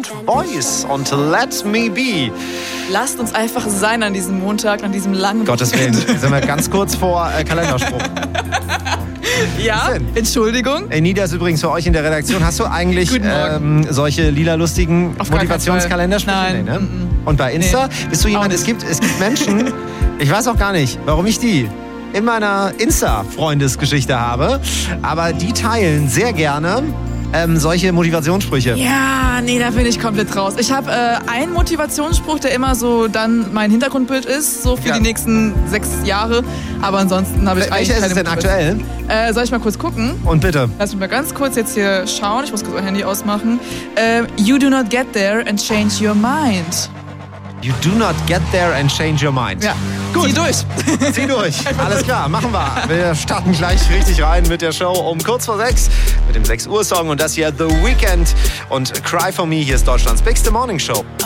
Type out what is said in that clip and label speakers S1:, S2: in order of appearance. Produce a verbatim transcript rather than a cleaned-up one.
S1: Boys und Let Me Be.
S2: Lasst uns einfach sein an diesem Montag, an diesem langen
S1: Gottes Willen, sind wir ganz kurz vor äh, Kalenderspruch.
S2: Ja, Entschuldigung.
S1: Ey, Nida ist übrigens für euch in der Redaktion. Hast du eigentlich ähm, solche lila lustigen Motivationskalender?
S2: Nein.
S1: Nee, ne? Und bei Insta nee. bist du jemand, es gibt, es gibt Menschen, ich weiß auch gar nicht, warum ich die in meiner Insta-Freundesgeschichte habe, aber die teilen sehr gerne ähm, solche Motivationssprüche.
S2: Ja, nee, da bin ich komplett raus. Ich habe äh, einen Motivationsspruch, der immer so dann mein Hintergrundbild ist, so für ja. die nächsten sechs Jahre. Aber ansonsten habe ich
S1: Wel-
S2: eigentlich
S1: Welcher ist es denn aktuell?
S2: Äh, soll ich mal kurz gucken?
S1: Und bitte.
S2: Lass mich mal ganz kurz jetzt hier schauen. Ich muss kurz mein Handy ausmachen. Äh, you do not get there and change your mind.
S1: You do not get there and change your mind.
S2: Ja, gut. Zieh durch.
S1: Zieh durch. Alles klar, machen wir. Wir starten gleich richtig rein mit der Show um kurz vor sechs mit dem sechs Uhr Song und das hier The Weeknd und Cry For Me. Hier ist Deutschlands Bigste Morning Show.